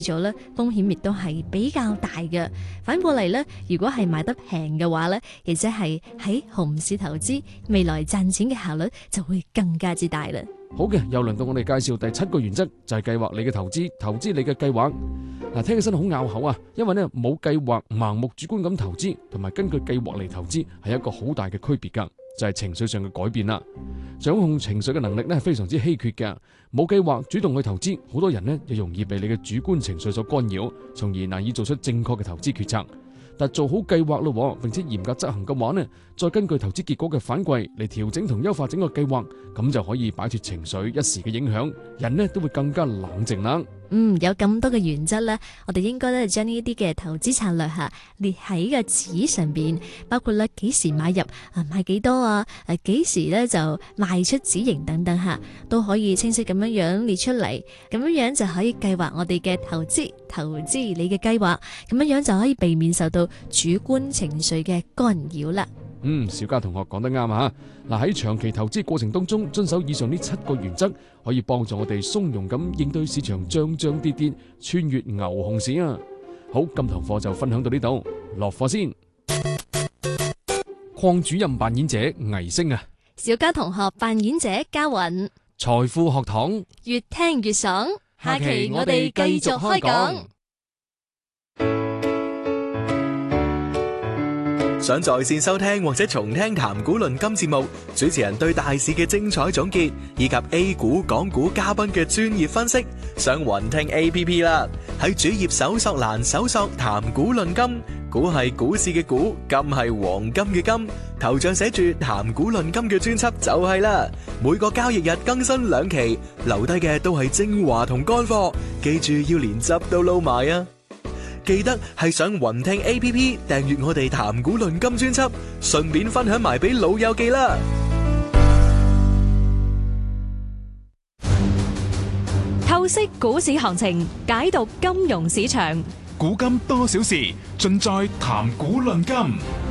咗咧，風險亦都係比較大嘅。反過嚟咧，如果係買得平嘅話咧，亦即係喺熊市投資，未來賺錢嘅效率就會更加之大啦。 好嘅，又輪到我哋介紹第7個原則，就係計劃你嘅投資，投資你嘅計劃。嗱，聽起身好拗口啊，因為咧冇計劃、盲目主觀咁投資，同埋根據計劃嚟投資，係一個好大嘅區別噶，就係情緒上嘅改變啦。掌控情緒嘅能力咧係非常之稀缺嘅，冇計劃主動去投資，好多人咧又容易被你嘅主觀情緒所干擾，從而難以做出正確嘅投資決策。但做好計劃咯，並且嚴格執行嘅話呢，再根據投資結果嘅反饋嚟調整同優化整個計劃，咁就可以擺脫情緒一時嘅影響，人呢都會更加冷靜啦。 有咁多嘅原則咧，我哋應該咧將呢啲嘅投資策略列喺個紙上邊，包括咧幾時買入買幾多啊，幾時咧就賣出止盈等等都可以清晰咁樣列出嚟，咁樣就可以計劃我哋嘅投資你嘅計劃，咁樣就可以避免受到主觀情緒嘅干擾啦。 小嘉同學講得啱啊！嗱，喺長期投資過程當中，遵守以上呢7個原則，可以幫助我哋從容咁應對市場漲漲跌跌，穿越牛熊市啊！好，今堂課就分享到呢度，落課先。鄺主任扮演者倪星啊， 小嘉同學扮演者嘉韻， 財富學堂越聽越爽，下期我哋繼續開講。 想在線收聽或者重聽談股論金節目，主持人對大市嘅精彩總結，以及 A 股、港股嘉賓嘅專業分析，上雲聽 APP 啦。喺主頁搜索欄搜索談股論金，股係股市嘅股，金係黃金嘅金，頭像寫住談股論金嘅專輯就係啦。每個交易日更新2期，留低嘅都係精華同乾貨，記住要連汁都撈埋啊！記得係上雲聽 APP 訂閱我哋談股論金專輯，順便分享埋俾老友記啦。 透析股市行情，解讀金融市場， 古今多少事，盡在談股論金。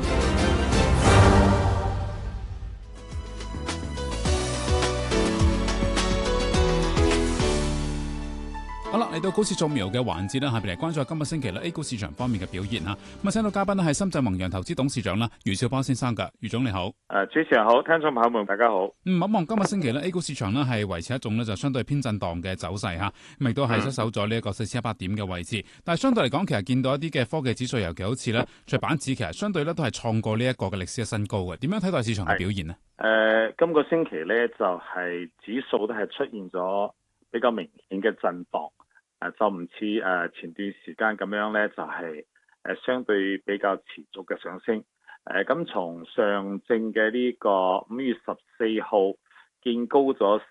好啦，嚟到股市掃描嘅環節啦，下邊嚟關注今個星期咧 A 股市場方面嘅表現吓。咁啊，請到嘉賓咧係深圳宏洋投資董事長啦，余少波先生噶。余總你好。 主持人好，聽眾朋友們大家好。 望今個星期咧 A 股市場咧係維持一種咧就相對偏震盪嘅走勢吓，咁亦都係失守咗呢一個4100點嘅位置。但係相對嚟講，其實見到一啲嘅科技指數，尤其好似咧創板指，其實相對咧都係創過呢一個嘅歷史嘅新高嘅。點樣睇待市場嘅表現呢？ 今個星期咧就係指數都係出現咗比較明顯嘅震盪。就唔似前段時間咁樣咧，就係相對比較持續嘅上升。咁從上證嘅呢個5月14號見高咗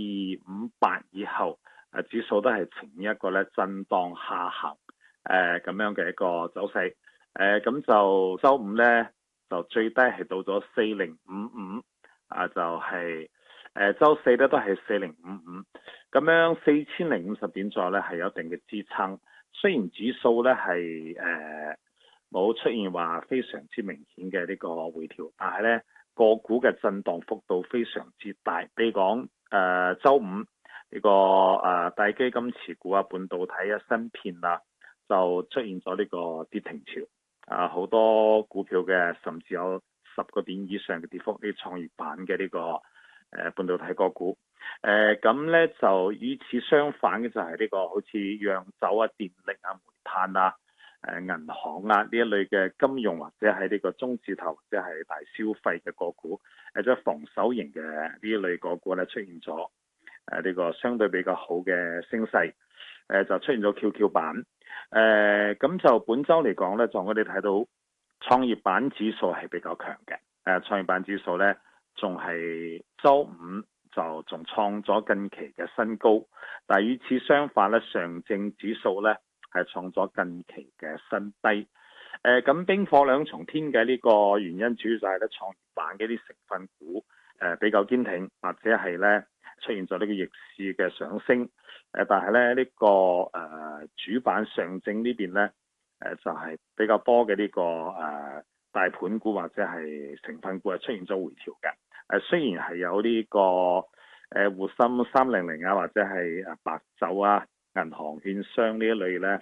4258以後，指數都係呈現一個咧震盪下行咁樣嘅一個走勢。咁就週五咧就最低係到咗4055，就係週四咧都係4055。咁樣4050點左右咧係有一定嘅支撐，雖然指數咧係冇出現話非常之明顯嘅呢個回調，但係咧個股嘅震盪幅度非常之大。比如講週五呢個大基金持股啊、半導體啊、芯片啊，就出現咗呢個跌停潮。好多股票嘅甚至有10個點以上嘅跌幅，呢創業板嘅呢個半導體個股。咁咧就與此相反嘅就係呢個好似釀酒啊、電力啊、煤炭啊、銀行啊呢一類嘅金融或者係呢個中字頭或者係大消費嘅個股，即係防守型嘅呢一類個股咧出現咗呢個相對比較好嘅升勢，就出現咗蹺蹺板。咁就本週嚟講咧，就我哋睇到創業板指數係比較強嘅。創業板指數咧仲係週五就仲創咗近期嘅新高，但係與此相反咧，上證指數咧係創咗近期嘅新低。咁冰火兩重天嘅呢個原因，主要就係咧創業板嘅啲成分股比較堅挺，或者係咧出現咗呢個逆市嘅上升。但係咧呢個主板上證呢邊咧就係比較多嘅呢個大盤股或者係成分股係出現咗回調嘅。雖然係有呢個滬深300啊，或者係白酒啊銀行、券商呢一類咧，